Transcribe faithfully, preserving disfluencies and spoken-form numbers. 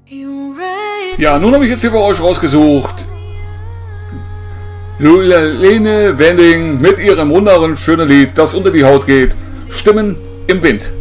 Ja, nun habe ich jetzt hier für euch rausgesucht Lene Wending mit ihrem wunderbaren schönen Lied, das unter die Haut geht. Stimmen im Wind.